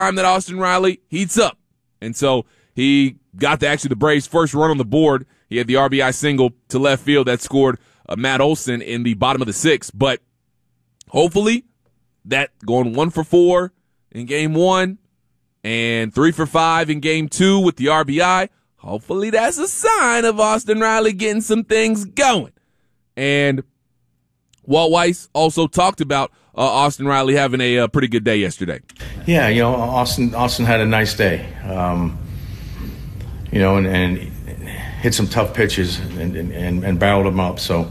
time that Austin Riley heats up. And so he got the Braves' first run on the board. He had the RBI single to left field that scored Matt Olson in the bottom of the sixth. But hopefully that going 1 for 4 in game 1 and 3 for 5 in game 2 with the RBI, hopefully that's a sign of Austin Riley getting some things going. And Walt Weiss also talked about Austin Riley having a pretty good day yesterday. Yeah, Austin had a nice day. And hit some tough pitches and barreled them up. So,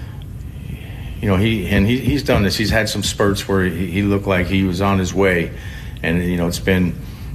he's done this. He's had some spurts where he looked like he was on his way, and it's been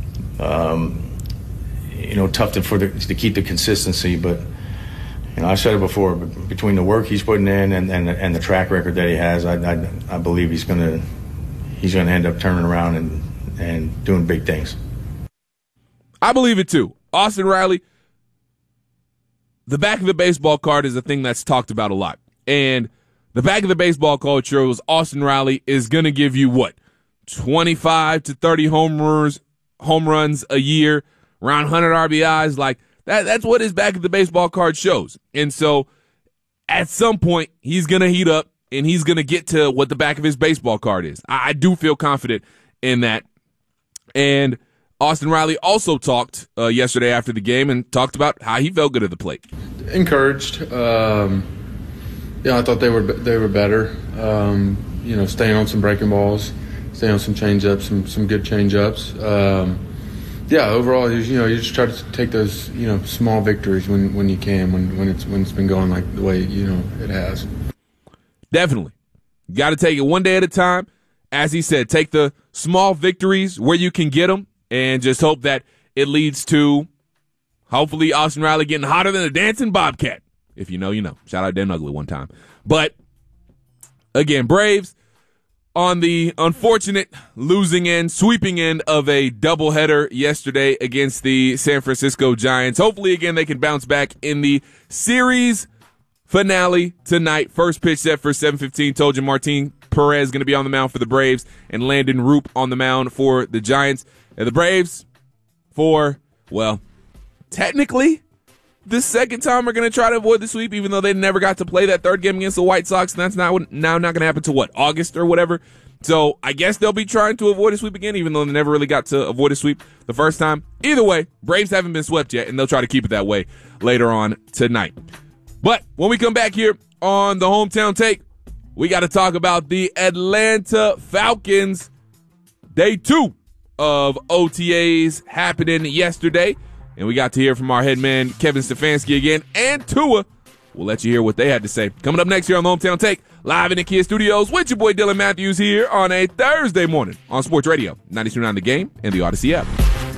tough to keep the consistency. But I said it before, but between the work he's putting in and the track record that he has, I believe he's gonna end up turning around and doing big things. I believe it too. Austin Riley, the back of the baseball card is a thing that's talked about a lot. And the back of the baseball card shows Austin Riley is going to give you 25 to 30 home runs a year, around 100 RBIs. Like that's what his back of the baseball card shows. And so at some point he's going to heat up and he's going to get to what the back of his baseball card is. I do feel confident in that. And Austin Riley also talked yesterday after the game and talked about how he felt good at the plate. Encouraged. I thought they were better. Staying on some breaking balls, staying on some changeups, some good changeups. Overall, you just try to take those small victories when you can, when it's been going like the way it has. Definitely, you got to take it one day at a time. As he said, take the small victories where you can get them. And just hope that it leads to, hopefully, Austin Riley getting hotter than a dancing bobcat. If you know, you know. Shout out Dan Ugly one time. But, again, Braves on the unfortunate sweeping end of a doubleheader yesterday against the San Francisco Giants. Hopefully, again, they can bounce back in the series finale tonight. First pitch set for 7:15. Told you Martin Perez going to be on the mound for the Braves and Landon Roop on the mound for the Giants. And the Braves, technically, this second time are going to try to avoid the sweep, even though they never got to play that third game against the White Sox. And that's now not going to happen to August or whatever. So I guess they'll be trying to avoid a sweep again, even though they never really got to avoid a sweep the first time. Either way, Braves haven't been swept yet, and they'll try to keep it that way later on tonight. But when we come back here on the Hometown Take, we got to talk about the Atlanta Falcons. Day 2 of OTAs happening yesterday, and we got to hear from our head man Kevin Stefanski again, and Tua. We'll let you hear what they had to say. Coming up next here on the Hometown Take, live in the Kia Studios with your boy Dylan Matthews here on a Thursday morning on Sports Radio 92.9 The Game and the Odyssey app.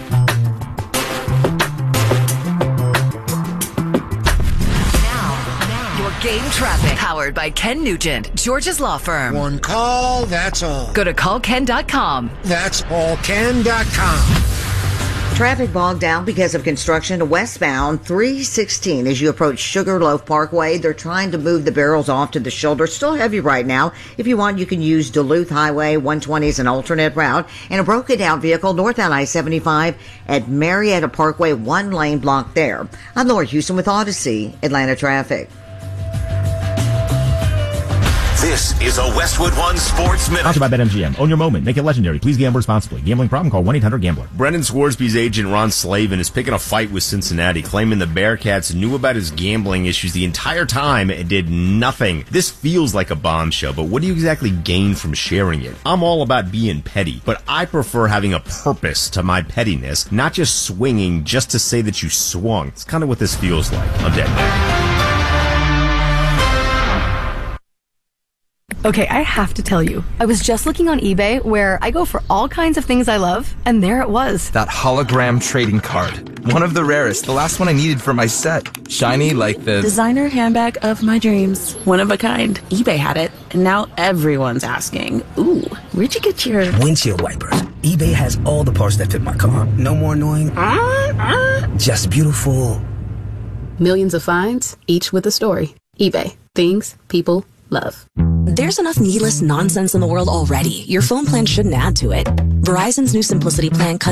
Game traffic powered by Ken Nugent, George's law firm. One call, that's all. Go to callken.com. That's allken.com. Traffic bogged down because of construction westbound 316 as you approach Sugarloaf Parkway. They're trying to move the barrels off to the shoulder. Still heavy right now. If you want, you can use Duluth Highway 120 as an alternate route. And a broken down vehicle northbound I-75 at Marietta Parkway, 1 lane blocked there. I'm Laura Houston with Odyssey Atlanta Traffic. This is a Westwood One Sports Minute. Sponsored by BetMGM. Own your moment. Make it legendary. Please gamble responsibly. Gambling problem? Call 1-800-GAMBLER. Brendan Scoresby's agent, Ron Slavin, is picking a fight with Cincinnati, claiming the Bearcats knew about his gambling issues the entire time and did nothing. This feels like a bombshell, but what do you exactly gain from sharing it? I'm all about being petty, but I prefer having a purpose to my pettiness, not just swinging just to say that you swung. It's kind of what this feels like. I'm dead man. Okay, I have to tell you, I was just looking on eBay where I go for all kinds of things I love, and there it was. That hologram trading card. One of the rarest, the last one I needed for my set. Shiny like the designer handbag of my dreams. One of a kind. eBay had it, and now everyone's asking, ooh, where'd you get your windshield wipers? eBay has all the parts that fit my car. No more annoying, just beautiful. Millions of finds, each with a story. eBay. Things people love. There's enough needless nonsense in the world already. Your phone plan shouldn't add to it. Verizon's new Simplicity plan cuts